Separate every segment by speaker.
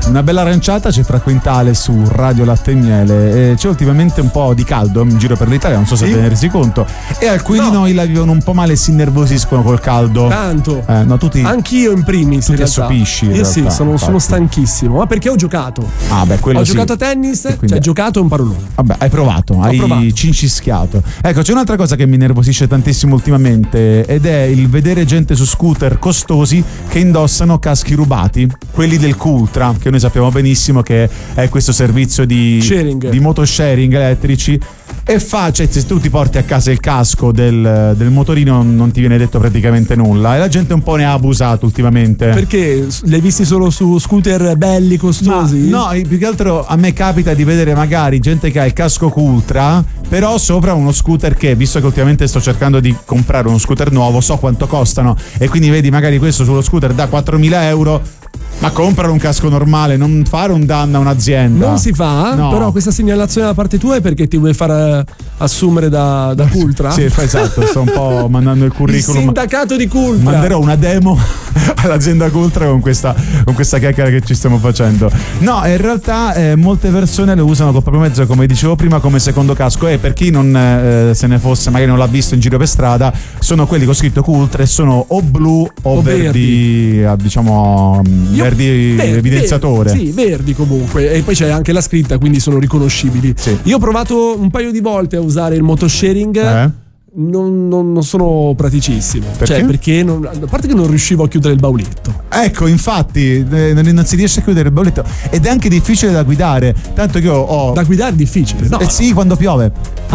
Speaker 1: Una bella aranciata, c'è Fra Quintale su Radio Latte e Miele. C'è ultimamente un po' di caldo in giro per l'Italia, non so se ve ne resi conto, e alcuni di noi la vivono un po' male e si innervosiscono col caldo.
Speaker 2: Tanto.
Speaker 1: No, tu
Speaker 2: anch'io in primis.
Speaker 1: Tu ti assopisci.
Speaker 2: Io sì, sono stanchissimo, ma perché ho giocato.
Speaker 1: Quello
Speaker 2: ho giocato a tennis, quindi... cioè giocato è un parolone.
Speaker 1: Vabbè, hai provato, hai cincischiato. Ecco, c'è un'altra cosa che mi nervosisce tantissimo ultimamente, ed è il vedere gente su scooter costosi che indossano caschi rubati, quelli del Cultra, che noi sappiamo benissimo che è questo servizio di motosharing elettrici. E cioè, se tu ti porti a casa il casco del motorino non ti viene detto praticamente nulla, e la gente un po' ne ha abusato ultimamente.
Speaker 2: Perché li hai visti solo su scooter belli, costosi?
Speaker 1: No, più che altro a me capita di vedere magari gente che ha il casco Cultra, però sopra uno scooter che, visto che ultimamente sto cercando di comprare uno scooter nuovo, so quanto costano, e quindi vedi magari questo sullo scooter da 4.000 euro. Ma comprare un casco normale, non fare un danno a un'azienda.
Speaker 2: Non si fa, no. Però questa segnalazione da parte tua è perché ti vuoi far assumere da Cultra?
Speaker 1: Sì, esatto, sto un po' mandando il curriculum.
Speaker 2: Il sindacato di Cultra.
Speaker 1: Manderò una demo all'azienda Cultra con questa chiacchiera che ci stiamo facendo. No, in realtà molte persone lo usano col proprio mezzo, come dicevo prima, come secondo casco, e per chi non se ne fosse, magari non l'ha visto in giro per strada, sono quelli con scritto Cultra e sono o blu o verdi, diciamo verdi evidenziatore.
Speaker 2: Sì, verdi comunque, e poi c'è anche la scritta, quindi sono riconoscibili.
Speaker 1: Sì.
Speaker 2: Io ho provato un paio di volte a usare il motosharing. Non sono praticissimo.
Speaker 1: Perché?
Speaker 2: Perché a parte che non riuscivo a chiudere il bauletto.
Speaker 1: Ecco, infatti non si riesce a chiudere il bauletto, ed è anche difficile da guidare, tanto che io ho...
Speaker 2: Da guidare è difficile, no?
Speaker 1: Sì, quando piove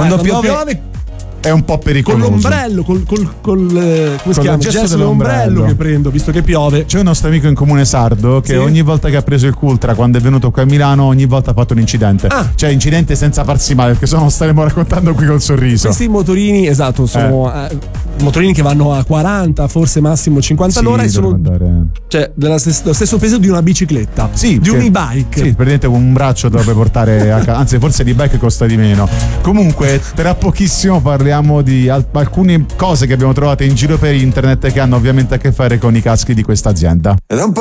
Speaker 1: è un po' pericoloso.
Speaker 2: Con l'ombrello, come si chiama? Il gesto dell'ombrello che prendo, visto che piove.
Speaker 1: C'è un nostro amico in comune sardo che ogni volta che ha preso il Cultra, quando è venuto qua a Milano, ogni volta ha fatto un incidente. Cioè incidente senza farsi male, perché sennò staremo raccontando qui col sorriso.
Speaker 2: Questi motorini, esatto, sono motorini che vanno a 40, forse massimo 50 all'ora, e sono cioè dello stesso peso di una bicicletta, di un e-bike.
Speaker 1: Sì, praticamente un braccio dovrebbe portare a casa, anzi forse l'e-bike costa di meno. Comunque tra pochissimo parliamo di alcune cose che abbiamo trovato in giro per internet che hanno ovviamente a che fare con i caschi di questa azienda.
Speaker 3: Ed è un po'